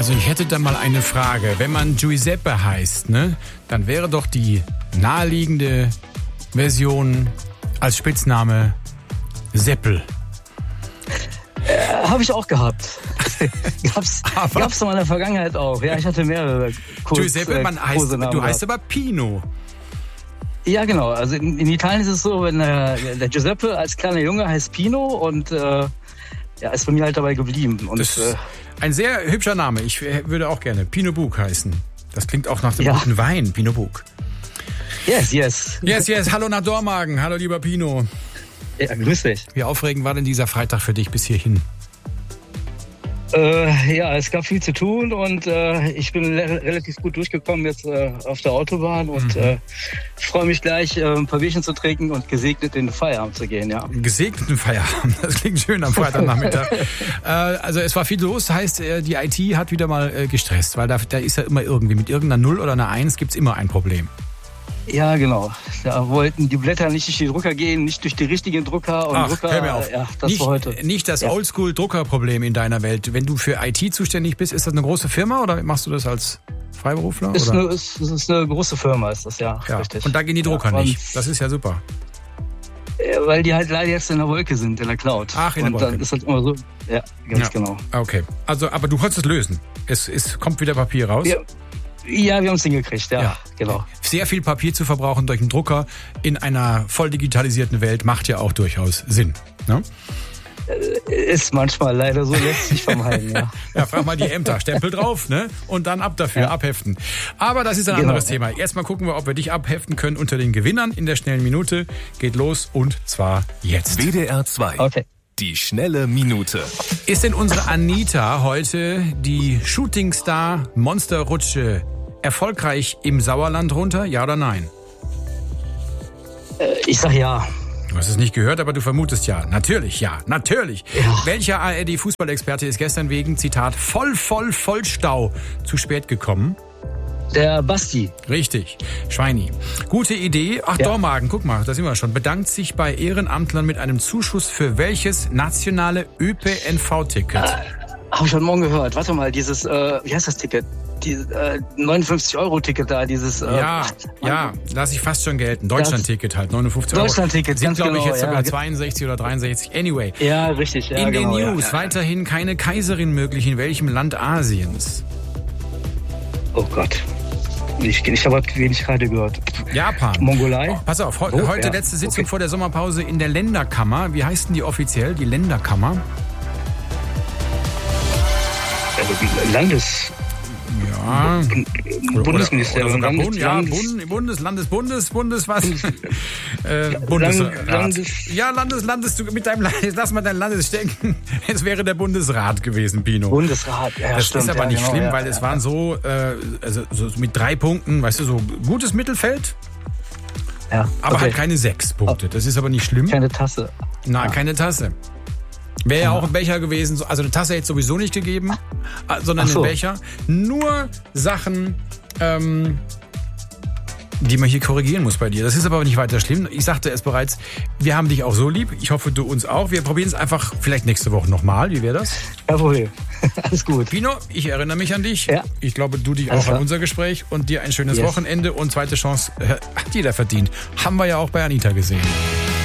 Also ich hätte da mal eine Frage. Wenn man Giuseppe heißt, ne, dann wäre doch die naheliegende Version als Spitzname Seppel. Habe ich auch gehabt. Gab's in meiner Vergangenheit auch. Ja, ich hatte mehrere Giuseppe, du heißt aber Pino. Ja, genau. Also in Italien ist es so, wenn der Giuseppe als kleiner Junge heißt Pino und ist bei mir halt dabei geblieben. Und das ist ein sehr hübscher Name. Ich würde auch gerne Pino Bug heißen. Das klingt auch nach dem guten Wein, Pino Bug. Yes. Yes. Hallo nach Dormagen. Hallo, lieber Pino. Ja, grüß dich. Wie aufregend war denn dieser Freitag für dich bis hierhin? Es gab viel zu tun und ich bin relativ gut durchgekommen jetzt auf der Autobahn und freue mich gleich, ein paar Bierchen zu trinken und gesegnet in den Feierabend zu gehen, ja. Gesegneten Feierabend, das klingt schön am Freitagnachmittag. Also es war viel los, heißt die IT hat wieder mal gestresst, weil da ist ja immer irgendwie mit irgendeiner 0 oder einer 1 gibt's immer ein Problem. Ja, genau. Da wollten die Blätter nicht durch die Drucker gehen, nicht durch die richtigen Drucker. Und hör mir auf. Das war heute. Nicht das Oldschool-Druckerproblem in deiner Welt. Wenn du für IT zuständig bist, ist das eine große Firma oder machst du das als Freiberufler? Es ist eine große Firma, ist das, ja. Richtig. Und da gehen die Drucker nicht. Das ist ja super. Weil die halt leider jetzt in der Wolke sind, in der Cloud. Ach, in der Wolke. Und dann ist das immer so. Ja, ganz genau. Okay. Also, aber du konntest es lösen. Es kommt wieder Papier raus. Ja, wir haben es hingekriegt, ja, genau. Sehr viel Papier zu verbrauchen durch einen Drucker in einer voll digitalisierten Welt macht ja auch durchaus Sinn. Ne? Ist manchmal leider so, lässt sich vermeiden, ja. Ja, frag mal die Ämter. Stempel drauf, ne? Und dann ab dafür, abheften. Aber das ist ein anderes Thema. Erstmal gucken wir, ob wir dich abheften können unter den Gewinnern in der schnellen Minute. Geht los und zwar jetzt. WDR 2. Okay. Die schnelle Minute. Ist denn unsere Anita heute die Shootingstar Monsterrutsche erfolgreich im Sauerland runter? Ja oder nein? Ich sag ja. Du hast es nicht gehört, aber du vermutest ja. Natürlich, ja. Natürlich. Ja. Welcher ARD-Fußballexperte ist gestern wegen, Zitat, Vollstau zu spät gekommen? Der Basti. Richtig. Schweini. Gute Idee. Ach, Dormagen, guck mal, da sind wir schon. Bedankt sich bei Ehrenamtlern mit einem Zuschuss für welches nationale ÖPNV-Ticket? Habe ich heute Morgen gehört. Warte mal, dieses, wie heißt das Ticket? Die 59-Euro-Ticket da, dieses... Ja, lass ich fast schon gelten. Deutschland-Ticket halt, 59 Euro. Deutschland-Ticket, sind, glaube ich, jetzt sogar genau. 62 oder 63. Anyway. Ja, richtig. Ja, in den News ja. weiterhin keine Kaiserin möglich. In welchem Land Asiens? Oh Gott. Ich habe wenig gerade gehört. Japan. Mongolei. Pass auf, heute letzte Sitzung vor der Sommerpause in der Länderkammer. Wie heißt denn die offiziell, die Länderkammer? Ja. Bundesministerium. Bundesrat. Mit deinem lass mal dein Landes stecken. Es wäre der Bundesrat gewesen, Pino. Bundesrat, ja, das stimmt. ist aber nicht schlimm, ja, weil es waren so mit 3 Punkten, weißt du, so gutes Mittelfeld. Ja, aber halt keine 6 Punkte. Das ist aber nicht schlimm. Keine Tasse. Nein, keine Tasse. Wäre ja auch ein Becher gewesen. Also eine Tasse hätte es sowieso nicht gegeben, sondern einen Becher. Nur Sachen, die man hier korrigieren muss bei dir. Das ist aber nicht weiter schlimm. Ich sagte es bereits, wir haben dich auch so lieb. Ich hoffe, du uns auch. Wir probieren es einfach vielleicht nächste Woche nochmal. Wie wäre das? Kein Problem. Alles gut. Pino, ich erinnere mich an dich. Ja. Ich glaube, du dich auch an unser Gespräch. Und dir ein schönes Wochenende. Und zweite Chance hat jeder verdient. Haben wir ja auch bei Anita gesehen.